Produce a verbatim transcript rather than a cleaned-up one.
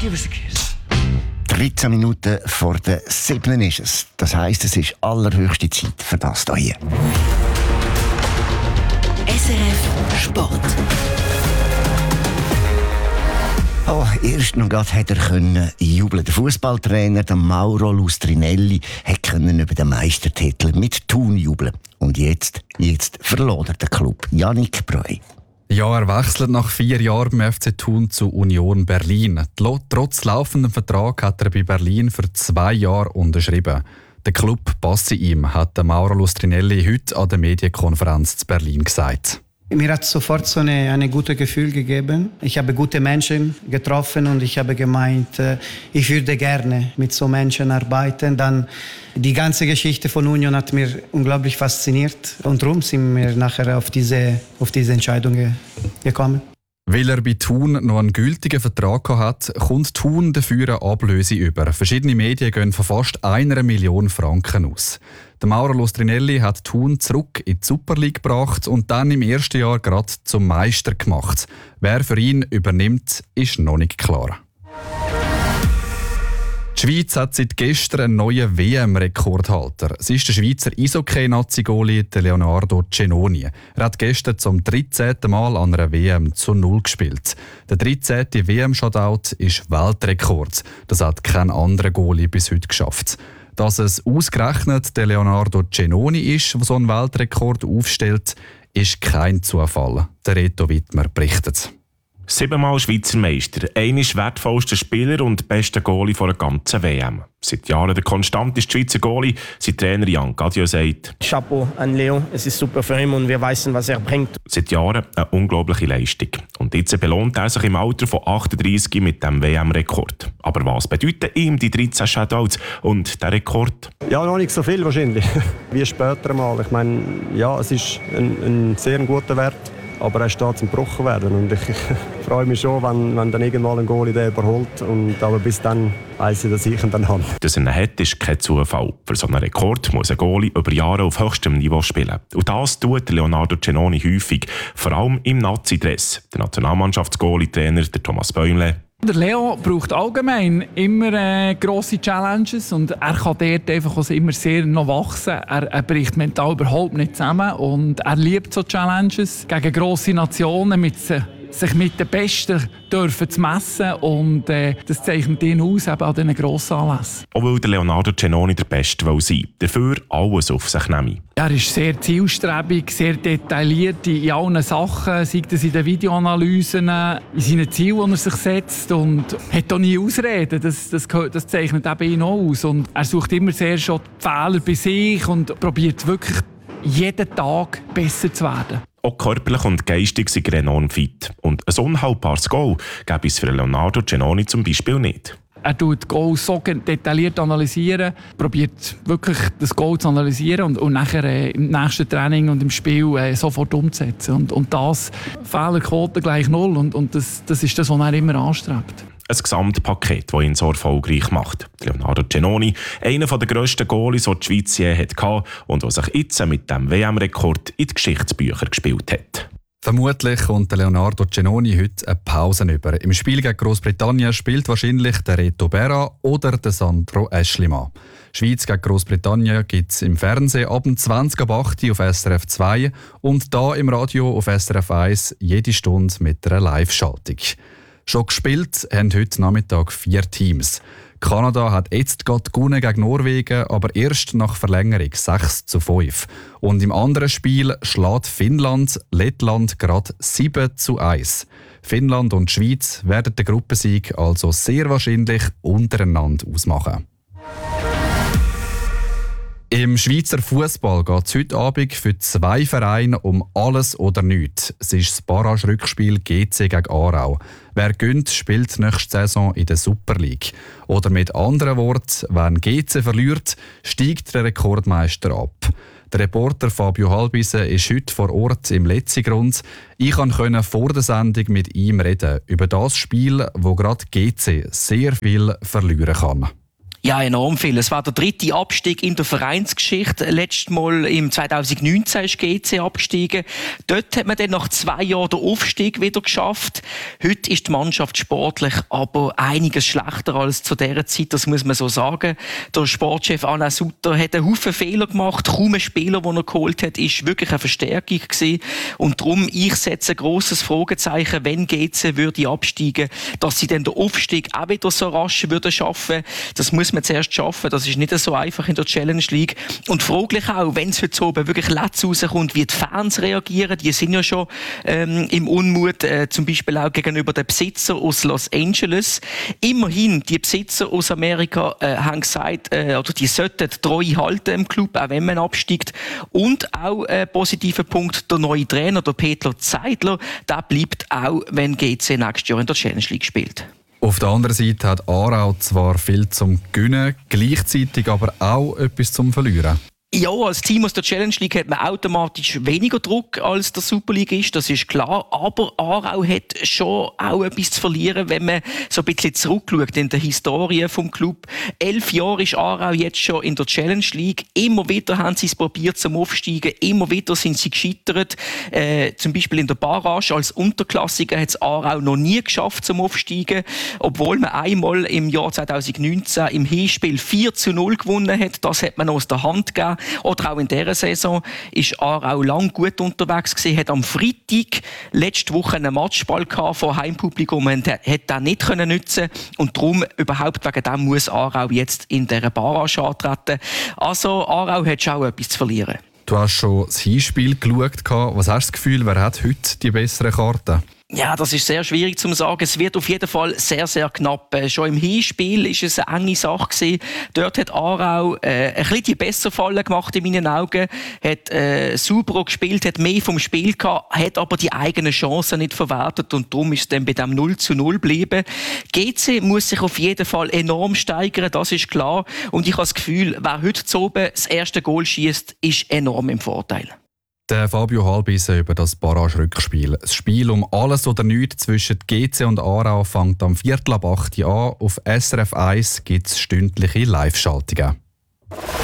Give us a kiss. dreizehn Minuten vor der sieben ist es. Das heisst, es ist allerhöchste Zeit für das hier. S R F Sport. Oh, erst noch gerade hat er können jubeln. Der Fußballtrainer, der Mauro Lustrinelli, hat können über den Meistertitel mit Thun jubeln. Und jetzt, jetzt verlor er den Club. Yannick Breu. Ja, er wechselt nach vier Jahren beim F C Thun zu Union Berlin. Trotz laufendem Vertrag hat er bei Berlin für zwei Jahre unterschrieben. Der Club passe ihm, hat Mauro Lustrinelli heute an der Medienkonferenz zu Berlin gesagt. Mir hat sofort so eine, eine gute Gefühl gegeben. Ich habe gute Menschen getroffen und ich habe gemeint, ich würde gerne mit so Menschen arbeiten. Dann die ganze Geschichte von Union hat mir unglaublich fasziniert und darum sind wir nachher auf diese, auf diese Entscheidung gekommen. Weil er bei Thun noch einen gültigen Vertrag hat, kommt Thun dafür eine Ablöse über. Verschiedene Medien gehen von fast einer Million Franken aus. Der Mauro Lustrinelli hat Thun zurück in die Super League gebracht und dann im ersten Jahr gerade zum Meister gemacht. Wer für ihn übernimmt, ist noch nicht klar. Die Schweiz hat seit gestern einen neuen W M-Rekordhalter. Es ist der Schweizer Eishockey-Nazi-Goalie Leonardo Cenoni. Er hat gestern zum dreizehnten Mal an einer W M zu Null gespielt. Der dreizehnte W M-Shutout ist Weltrekord. Das hat kein anderer Goalie bis heute geschafft. Dass es ausgerechnet der Leonardo Cenoni ist, der so einen Weltrekord aufstellt, ist kein Zufall. Der Reto Wittmer berichtet. Siebenmal Schweizer Meister, einmal wertvollster Spieler und bester Goalie der ganzen W M. Seit Jahren der konstanteste Schweizer Goalie, sein Trainer Jan Gadjo sagt: Chapeau an Leo, es ist super für ihn und wir wissen, was er bringt. Seit Jahren eine unglaubliche Leistung. Und jetzt belohnt er sich im Alter von achtunddreissig mit dem W M-Rekord. Aber was bedeuten ihm die dreizehn Shutouts und der Rekord? Ja, noch nicht so viel wahrscheinlich, wie später mal. Ich meine, ja, es ist ein, ein sehr guter Wert. Aber er steht zum Gebrochen werden und ich, ich freue mich schon, wenn, wenn dann irgendwann ein Goalie den überholt. Und, aber bis dann weiss ich, dass ich ihn dann habe. Dass er ihn hat, ist kein Zufall. Für so einen Rekord muss ein Goalie über Jahre auf höchstem Niveau spielen. Und das tut Leonardo Cenoni häufig, vor allem im Nazi-Dress. Der Nationalmannschafts-Goalie-Trainer Thomas Bäumle. Der Leo braucht allgemein immer äh, grosse Challenges und er kann dort einfach auch immer sehr noch wachsen. Er, er bricht mental überhaupt nicht zusammen und er liebt so Challenges gegen grosse Nationen, mit sich mit den Besten dürfen zu messen und äh, das zeichnet ihn aus eben an diesen grossen Anlässen. Auch weil der Leonardo Cenoni der Beste will sein, dafür alles auf sich nehmen. Er ist sehr zielstrebig, sehr detailliert in allen Sachen, sei das in den Videoanalysen, in seinen Zielen, die er sich setzt und hat auch nie Ausreden. Das, das, das zeichnet eben ihn auch aus. Und er sucht immer sehr schon die Fehler bei sich und probiert wirklich jeden Tag besser zu werden. Auch körperlich und geistig sind er enorm fit. Und ein unhaltbares Goal gäbe es für Leonardo Cenoni zum Beispiel nicht. Er tut Goals so detailliert analysieren, probiert wirklich das Goal zu analysieren und, und nachher äh, im nächsten Training und im Spiel äh, sofort umzusetzen. Und, und das Fehlerquote gleich null und, und das, das ist das, was er immer anstrebt. Ein Gesamtpaket, das ihn so erfolgreich macht. Leonardo Cenoni, einer der grössten Goalies, die die Schweiz je hatte und der sich jetzt mit dem W M-Rekord in die Geschichtsbücher gespielt hat. Vermutlich kommt Leonardo Cenoni heute eine Pause über. Im Spiel gegen Großbritannien spielt wahrscheinlich der Reto Berra oder der Sandro Aeschlimann. Schweiz gegen Großbritannien gibt es im Fernsehen ab zwanzig ab acht auf S R F zwei und da im Radio auf S R F eins jede Stunde mit einer Live-Schaltung. Schon gespielt haben heute Nachmittag vier Teams. Kanada hat jetzt gerade gewonnen gegen Norwegen, aber erst nach Verlängerung sechs zu fünf. Und im anderen Spiel schlägt Finnland Lettland gerade sieben zu eins. Finnland und die Schweiz werden den Gruppensieg also sehr wahrscheinlich untereinander ausmachen. Im Schweizer Fußball geht es heute Abend für zwei Vereine um alles oder nichts. Es ist das Barrage-Rückspiel G C gegen Aarau. Wer gönnt, spielt nächste Saison in der Super League. Oder mit anderen Worten, wenn G C verliert, steigt der Rekordmeister ab. Der Reporter Fabio Halbise ist heute vor Ort im Letzigrund. Ich konnte vor der Sendung mit ihm reden über das Spiel, wo gerade G C sehr viel verlieren kann. Ja, enorm viel. Es war der dritte Abstieg in der Vereinsgeschichte. Letztes Mal im zwanzig neunzehn ist G C abgestiegen. Dort hat man dann nach zwei Jahren den Aufstieg wieder geschafft. Heute ist die Mannschaft sportlich aber einiges schlechter als zu dieser Zeit, das muss man so sagen. Der Sportchef Alain Sutter hat einen Haufen Fehler gemacht. Kaum ein Spieler, den er geholt hat, ist wirklich eine Verstärkung gewesen. Und darum, ich setze ein grosses Fragezeichen, wenn G C würde absteigen, dass sie dann den Aufstieg auch wieder so rasch würden schaffen. Das muss man zuerst schaffen. Das ist nicht so einfach in der Challenge League. Und fraglich auch, wenn es heute oben wirklich letzt rauskommt, wie die Fans reagieren. Die sind ja schon ähm, im Unmut, äh, zum Beispiel auch gegenüber den Besitzer aus Los Angeles. Immerhin, die Besitzer aus Amerika äh, haben gesagt, äh, oder die sollten treu halten im Club, auch wenn man absteigt. Und auch ein äh, positiver Punkt, der neue Trainer, der Peter Zeidler, der bleibt auch, wenn G C nächstes Jahr in der Challenge League spielt. Auf der anderen Seite hat Aarau zwar viel zum Gewinnen, gleichzeitig aber auch etwas zum Verlieren. Ja, als Team aus der Challenge League hat man automatisch weniger Druck als der Super League ist, das ist klar. Aber Aarau hat schon auch etwas zu verlieren, wenn man so ein bisschen zurückschaut in der Historie vom Club. Elf Jahre ist Aarau jetzt schon in der Challenge League. Immer wieder haben sie es probiert zum Aufsteigen, immer wieder sind sie gescheitert. Äh, zum Beispiel in der Barrage als Unterklassiker hat es Aarau noch nie geschafft zum Aufsteigen, obwohl man einmal im Jahr zwanzig neunzehn im Hinspiel vier zu null gewonnen hat. Das hat man aus der Hand gegeben. Oder auch in dieser Saison ist Aarau lang gut unterwegs gewesen, hat am Freitag letzte Woche einen Matchball gehabt vor Heimpublikum und hat den nicht können nutzen und darum überhaupt wegen dem muss Aarau jetzt in dieser Barrage antreten. Also Aarau hat schon etwas zu verlieren. Du hast schon das Hinspiel geschaut. Was hast du das Gefühl, wer hat heute die besseren Karten? Ja, das ist sehr schwierig zu sagen. Es wird auf jeden Fall sehr, sehr knapp. Schon im Hinspiel ist es eine enge Sache gewesen. Dort hat Aarau äh, ein bisschen die bessere Falle gemacht in meinen Augen. Hat äh, sauber gespielt, hat mehr vom Spiel gehabt, hat aber die eigenen Chancen nicht verwertet und darum ist es dann bei dem null zu null geblieben. G C muss sich auf jeden Fall enorm steigern, das ist klar. Und ich habe das Gefühl, wer heute zu oben das erste Goal schießt, ist enorm im Vorteil. Der Fabio Halbisen über das Barrage-Rückspiel. Das Spiel um alles oder nichts zwischen G C und Aarau fängt am Viertel ab acht Uhr an. Auf S R F eins gibt es stündliche Live-Schaltungen.